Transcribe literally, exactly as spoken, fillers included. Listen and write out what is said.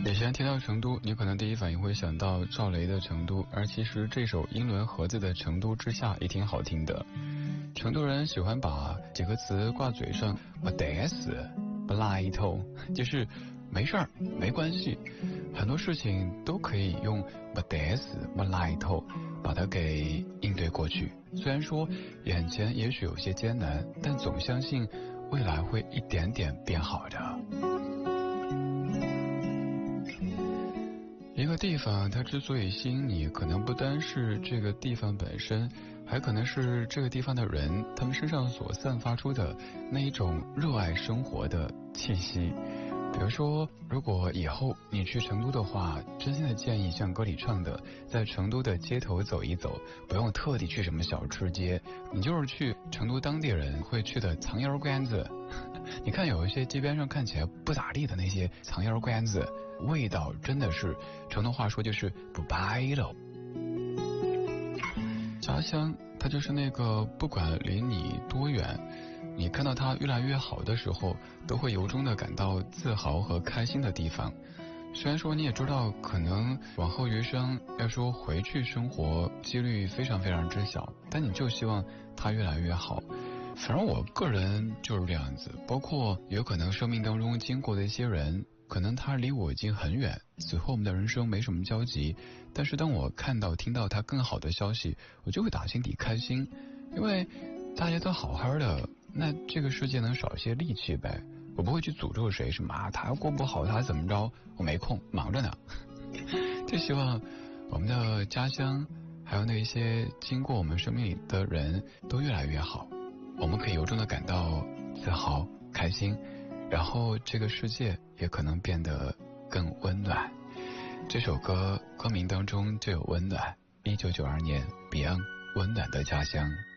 以前提到成都，你可能第一反应会想到赵雷的《成都》，而其实这首英伦盒子的《成都之下》也挺好听的。成都人喜欢把几个词挂嘴上，不得死，不拉一头，就是没事儿，没关系，很多事情都可以用不得死，不拉一头把它给应对过去。虽然说眼前也许有些艰难，但总相信未来会一点点变好的。一个地方它之所以吸引你，可能不单是这个地方本身，还可能是这个地方的人，他们身上所散发出的那一种热爱生活的气息。比如说，如果以后你去成都的话，真心的建议像歌里唱的，在成都的街头走一走，不用特地去什么小吃街，你就是去成都当地人会去的藏烟馆子。你看有一些街边上看起来不咋地的那些藏烟馆子，味道真的是成都话说就是不白了。家乡它就是那个不管离你多远，你看到它越来越好的时候，都会由衷的感到自豪和开心的地方。虽然说你也知道可能往后余生要说回去生活几率非常非常之小，但你就希望它越来越好。反正我个人就是这样子，包括有可能生命当中经过的一些人，可能他离我已经很远，此后我们的人生没什么交集，但是当我看到听到他更好的消息，我就会打心底开心，因为大家都好好的，那这个世界能少一些戾气呗。我不会去诅咒谁什么啊，他过不好他怎么着，我没空，忙着呢。就希望我们的家乡还有那些经过我们生命里的人都越来越好，我们可以由衷的感到自豪开心，然后这个世界也可能变得更温暖。这首歌歌名当中就有温暖，一九九二年 Beyond 温暖的家乡。